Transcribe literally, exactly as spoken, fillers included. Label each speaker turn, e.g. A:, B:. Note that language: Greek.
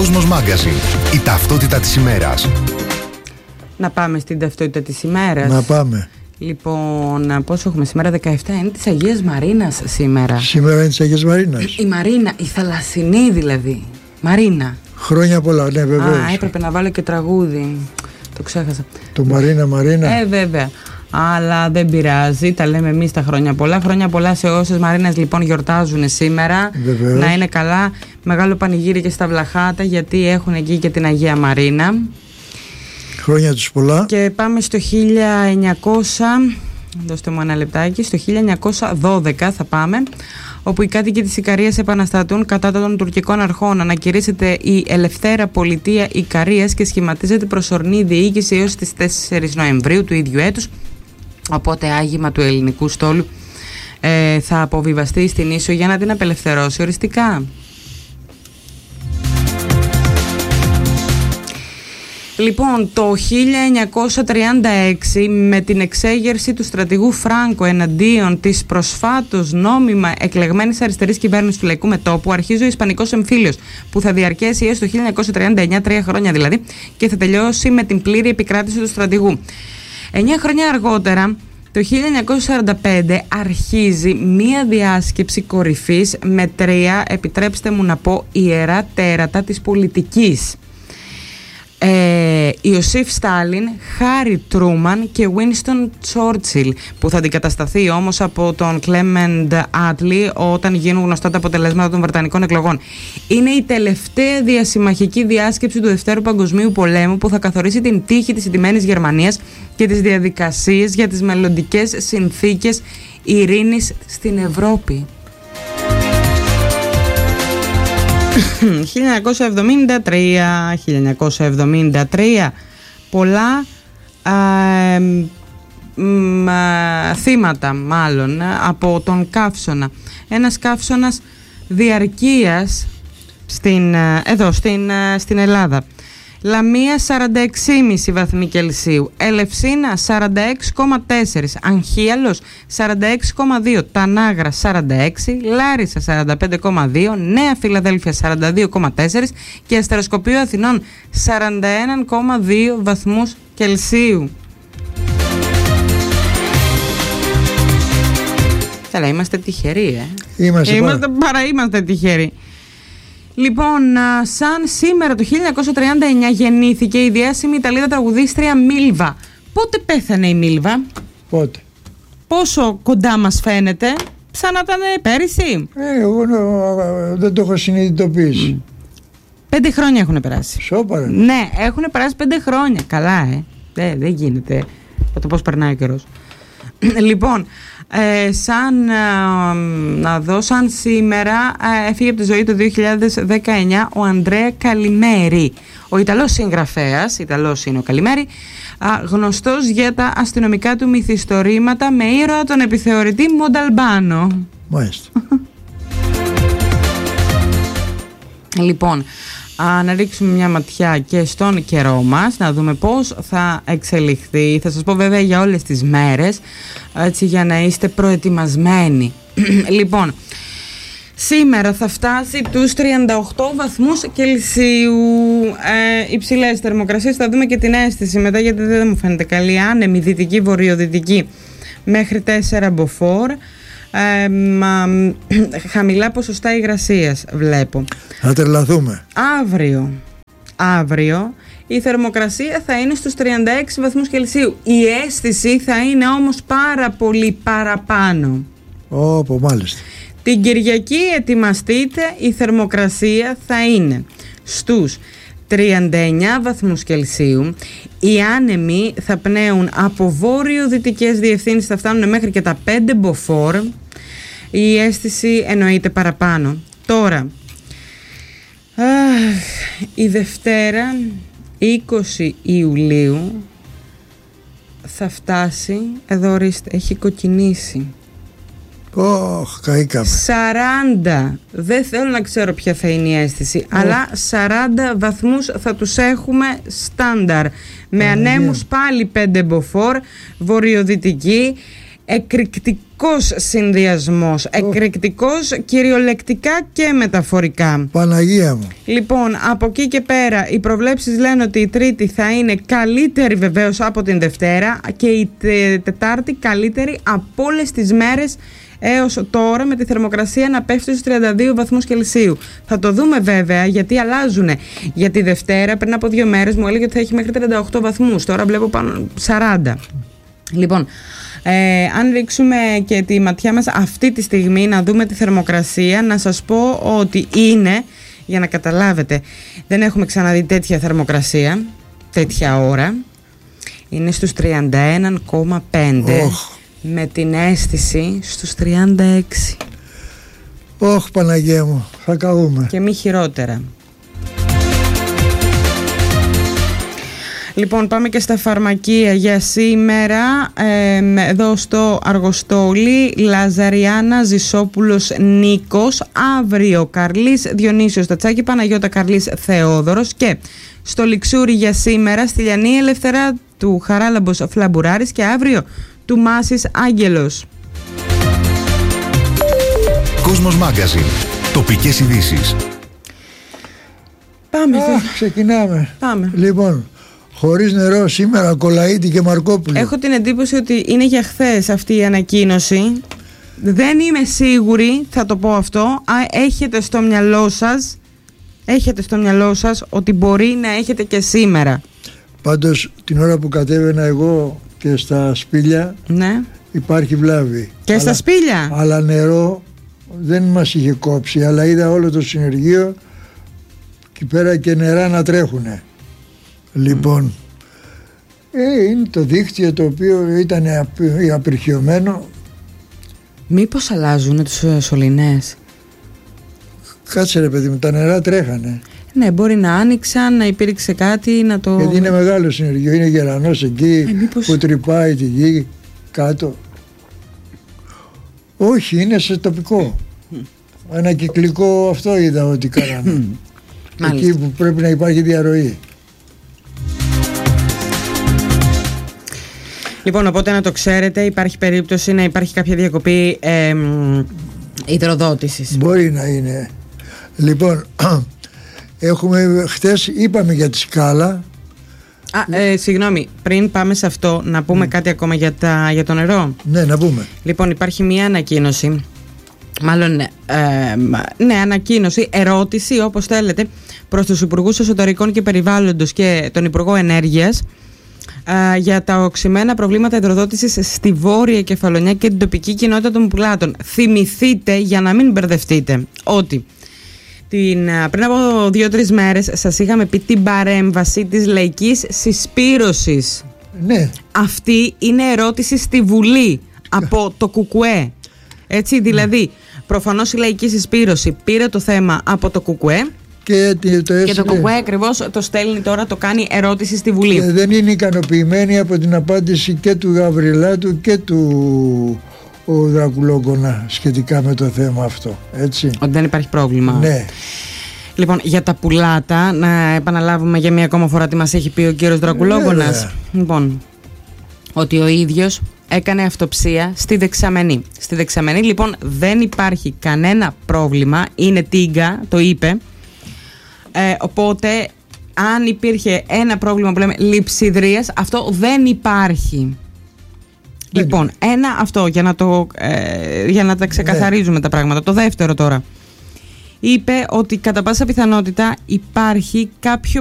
A: Κόσμος Magazine. Η ταυτότητα της ημέρας.
B: Να πάμε στην ταυτότητα της ημέρας.
C: Να πάμε.
B: Λοιπόν, πόσο έχουμε σήμερα? δεκαεπτά. Είναι της Αγίας Μαρίνας σήμερα.
C: Σήμερα είναι της Αγίας Μαρίνας.
B: Η Μαρίνα, η θαλασσινή δηλαδή. Μαρίνα.
C: Χρόνια πολλά, ναι, βεβαίως.
B: Α, έπρεπε να βάλω και τραγούδι. Το ξέχασα.
C: Το Μαρίνα Μαρίνα.
B: Ε, βέβαια. Αλλά δεν πειράζει, τα λέμε εμείς τα χρόνια πολλά. Χρόνια πολλά σε όσες Μαρίνες λοιπόν γιορτάζουν σήμερα.
C: Βεβαίως.
B: Να είναι καλά. Μεγάλο πανηγύρι και στα Βλαχάτα, γιατί έχουν εκεί και την Αγία Μαρίνα.
C: Χρόνια τους πολλά.
B: Και πάμε στο χίλια εννιακόσια, δώστε μου ένα λεπτάκι, στο χίλια εννιακόσια δώδεκα θα πάμε, όπου οι κάτοικοι της Ικαρίας επαναστατούν κατά των τουρκικών αρχών. Ανακηρύσσεται η Ελευθέρα Πολιτεία Ικαρίας και σχηματίζεται προσωρινή διοίκηση έως τις τέσσερις Νοεμβρίου του ίδιου έτους. Οπότε άγημα του ελληνικού στόλου ε, θα αποβιβαστεί στην Ίσο για να την απελευθερώσει οριστικά. Λοιπόν, το χίλια εννιακόσια τριάντα έξι, με την εξέγερση του στρατηγού Φράνκο εναντίον της προσφάτως νόμιμα εκλεγμένης αριστερής κυβέρνησης του Λαϊκού Μετώπου, αρχίζει ο Ισπανικός εμφύλιος, που θα διαρκέσει έως το χίλια εννιακόσια τριάντα εννιά, τρία χρόνια δηλαδή, και θα τελειώσει με την πλήρη επικράτηση του στρατηγού. Εννιά χρόνια αργότερα, το χίλια εννιακόσια σαράντα πέντε, αρχίζει μία διάσκεψη κορυφής με τρία, επιτρέψτε μου να πω, ιερά τέρατα της πολιτικής. Ε, Ιωσήφ Στάλιν, Χάρι Τρούμαν και Βίνστον Τσόρτσιλ, που θα αντικατασταθεί όμως από τον Κλέμεντ Άτλι όταν γίνουν γνωστά τα αποτελέσματα των Βρετανικών εκλογών. Είναι η τελευταία διασημαχική διάσκεψη του Δευτέρου Παγκοσμίου Πολέμου που θα καθορίσει την τύχη της ηττημένης Γερμανίας και τις διαδικασίες για τις μελλοντικές συνθήκες ειρήνης στην Ευρώπη. χίλια εννιακόσια εβδομήντα τρία, χίλια εννιακόσια εβδομήντα τρία, πολλά α, μ, α, θύματα μάλλον από τον καύσωνα. Ένας καύσωνας διαρκείας στην, εδώ στην, στην Ελλάδα. Λαμία σαράντα έξι κόμμα πέντε βαθμοί Κελσίου, Ελευσίνα σαράντα έξι κόμμα τέσσερα, Αγχίαλος σαράντα έξι κόμμα δύο, Τανάγρα σαράντα έξι, Λάρισα σαράντα πέντε κόμμα δύο, Νέα Φιλαδέλφια σαράντα δύο κόμμα τέσσερα και Αστεροσκοπείο Αθηνών σαράντα ένα κόμμα δύο βαθμούς Κελσίου. Καλά, είμαστε τυχεροί, ε.
C: Είμαστε,
B: είμαστε παρά είμαστε τυχεροί. Λοιπόν, σαν σήμερα το χίλια εννιακόσια τριάντα εννιά γεννήθηκε η διάσημη Ιταλίδα τραγουδίστρια Μίλβα. Πότε πέθανε η Μίλβα?
C: Πότε?
B: Πόσο κοντά μας φαίνεται? Σαν να ήταν πέρυσι.
C: Ε, εγώ δεν το έχω συνειδητοποιήσει. Mm.
B: Πέντε χρόνια έχουν περάσει.
C: Σόπαρα.
B: Ναι, έχουν περάσει πέντε χρόνια. Καλά, ε. Δεν, δεν γίνεται. Θα το πώς περνάει ο καιρός. Λοιπόν, ε, σαν ε, να δω, σαν σήμερα ε, έφυγε από τη ζωή το δύο χιλιάδες δεκαεννιά ο Αντρέα Καλιμέρη, ο Ιταλός συγγραφέας, Ιταλός είναι ο Καλιμέρη, ε, γνωστός για τα αστυνομικά του μυθιστορήματα με ήρωα τον επιθεωρητή Μονταλμπάνο.
C: Μάλιστα.
B: Λοιπόν, α, να ρίξουμε μια ματιά και στον καιρό μας, να δούμε πώς θα εξελιχθεί. Θα σας πω βέβαια για όλες τις μέρες, έτσι, για να είστε προετοιμασμένοι. Λοιπόν, σήμερα θα φτάσει τους τριάντα οκτώ βαθμούς Κελσίου, ε, υψηλές θερμοκρασίες. Θα δούμε και την αίσθηση μετά, γιατί δεν μου φαίνεται καλή. Άνεμη δυτική, βορειοδυτική μέχρι τέσσερα μποφόρ. Ε, μα, χαμηλά ποσοστά υγρασίας βλέπω.
C: Θα τρελαθούμε.
B: Αύριο, αύριο η θερμοκρασία θα είναι στους τριάντα έξι βαθμούς Κελσίου. Η αίσθηση θα είναι όμως πάρα πολύ παραπάνω.
C: Όπο, μάλιστα.
B: Την Κυριακή ετοιμαστείτε, η θερμοκρασία θα είναι στους τριάντα εννιά βαθμούς Κελσίου. Οι άνεμοι θα πνέουν από βόρειο-δυτικές διευθύνσεις, θα φτάνουν μέχρι και τα πέντε μποφόρ. Η αίσθηση εννοείται παραπάνω. Τώρα, αχ, η Δευτέρα είκοσι Ιουλίου θα φτάσει, εδώ ορίστε, έχει κοκκινήσει.
C: Ωχ, καήκαμε.
B: σαράντα, δεν θέλω να ξέρω ποια θα είναι η αίσθηση, oh. αλλά σαράντα βαθμούς θα τους έχουμε στάνταρ, με ανέμους πάλι πέντε μποφόρ, βορειοδυτική, εκρηκτικό εκρηκτικός συνδυασμός, εκρηκτικός κυριολεκτικά και μεταφορικά.
C: Παναγία μου.
B: Λοιπόν, από εκεί και πέρα οι προβλέψεις λένε ότι η Τρίτη θα είναι καλύτερη βεβαίως από την Δευτέρα και η Τετάρτη καλύτερη από όλες τις μέρες έως τώρα, με τη θερμοκρασία να πέφτει στους τριάντα δύο βαθμούς Κελσίου. Θα το δούμε βέβαια, γιατί αλλάζουν. Για τη Δευτέρα πριν από δύο μέρες μου έλεγε ότι θα έχει μέχρι τριάντα οκτώ βαθμούς, τώρα βλέπω πάνω σαράντα. Λοιπόν, ε, αν ρίξουμε και τη ματιά μας αυτή τη στιγμή να δούμε τη θερμοκρασία, να σας πω ότι είναι, για να καταλάβετε, δεν έχουμε ξαναδεί τέτοια θερμοκρασία, τέτοια ώρα, είναι στους τριάντα ένα κόμμα πέντε. Oh. Με την αίσθηση στους τριάντα έξι.
C: Ωχ, Παναγία μου, θα καούμε.
B: Και μη χειρότερα. Λοιπόν, πάμε και στα φαρμακεία για σήμερα. Ε, εδώ στο Αργοστόλι, Λαζαριάννα Ζησόπουλος Νίκος. Αύριο Καρλής Διονύσιος Τατσάκη, Παναγιώτα Καρλής Θεόδωρος. Και στο Λιξούρι για σήμερα, στη Λιανή Ελευθερά του Χαράλαμπος Φλαμπουράρης. Και αύριο του Μάσης Άγγελος.
A: Κόσμος Μάγκαζιν. Τοπικές ειδήσεις.
B: Πάμε.
C: Α, ξεκινάμε.
B: Πάμε.
C: Λοιπόν, χωρίς νερό σήμερα, Κολαΐτη και Μαρκόπουλο.
B: Έχω την εντύπωση ότι είναι για χθες αυτή η ανακοίνωση. Δεν είμαι σίγουρη, θα το πω αυτό. Α, έχετε στο μυαλό σας, έχετε στο μυαλό σας ότι μπορεί να έχετε και σήμερα.
C: Πάντως την ώρα που κατέβαινα εγώ και στα σπήλια, ναι, υπάρχει βλάβη.
B: Και
C: αλλά,
B: στα σπήλια.
C: Αλλά νερό δεν μας είχε κόψει, αλλά είδα όλο το συνεργείο εκεί πέρα και νερά να τρέχουνε. Λοιπόν, ε, είναι το δίκτυο το οποίο ήταν απειρχιωμένο.
B: Μήπως αλλάζουν τους σωληνές?
C: Κάτσε ρε παιδί μου, τα νερά τρέχανε.
B: Ναι, μπορεί να άνοιξαν, να υπήρξε κάτι, να το...
C: Γιατί είναι μεγάλο συνεργείο, είναι γερανός εκεί, ε, μήπως... που τρυπάει τη γη κάτω. Όχι, είναι σε τοπικό. Ένα κυκλικό αυτό είδα ότι κάνανε. Εκεί που πρέπει να υπάρχει διαρροή.
B: Λοιπόν, οπότε να το ξέρετε, υπάρχει περίπτωση να υπάρχει κάποια διακοπή ε, υδροδότησης.
C: Μπορεί να είναι. Λοιπόν, έχουμε χτες, είπαμε για τη σκάλα.
B: Α, ε, συγγνώμη, πριν πάμε σε αυτό, να πούμε mm. κάτι ακόμα για, τα, για το νερό.
C: Ναι, να πούμε.
B: Λοιπόν, υπάρχει μία ανακοίνωση, μάλλον, ε, ναι, ανακοίνωση, ερώτηση, όπως θέλετε, προς τους Υπουργούς Εσωτερικών και Περιβάλλοντος και τον Υπουργό Ενέργειας, Uh, για τα οξυμένα προβλήματα υδροδότησης στη Βόρεια Κεφαλονιά και την τοπική κοινότητα των Πουλάτων. Θυμηθείτε, για να μην μπερδευτείτε, ότι την, uh, πριν από δύο-τρεις μέρες σας είχαμε πει την παρέμβαση της λαϊκής συσπήρωσης.
C: Ναι. Αυτή
B: είναι ερώτηση στη Βουλή από το ΚΚΕ. Έτσι, δηλαδή, προφανώς η λαϊκή συσπήρωση πήρε το θέμα από το ΚΚΕ.
C: Και το,
B: και το ΚΚΕ ακριβώς το στέλνει τώρα, το κάνει ερώτηση στη Βουλή.
C: Και δεν είναι ικανοποιημένοι από την απάντηση και του Γαβριλάτου και του ο Δρακουλόγκονα σχετικά με το θέμα αυτό. Έτσι.
B: Ότι δεν υπάρχει πρόβλημα.
C: Ναι.
B: Λοιπόν, για τα πουλάτα, να επαναλάβουμε για μία ακόμα φορά τι μας έχει πει ο κύριος Δρακουλόγκονας. Λοιπόν, ότι ο ίδιος έκανε αυτοψία στη Δεξαμενή. Στη Δεξαμενή λοιπόν δεν υπάρχει κανένα πρόβλημα, είναι τίγκα, το είπε. Ε, οπότε αν υπήρχε ένα πρόβλημα που λέμε λειψιδρίας, αυτό δεν υπάρχει. Δεν λοιπόν, είναι. ένα αυτό για να, το, ε, για να τα ξεκαθαρίζουμε ναι. τα πράγματα. Το δεύτερο τώρα. Είπε ότι κατά πάσα πιθανότητα υπάρχει κάποιο